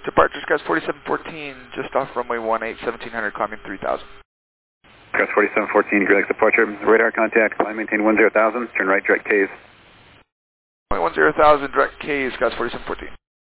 Departure Skies 4714, just off runway 18, 1700, climbing 3000. Skies 4714, Greg departure. Radar contact, climb maintain 10,000, turn right direct Ks. 10,000, direct Ks, Skies 4714.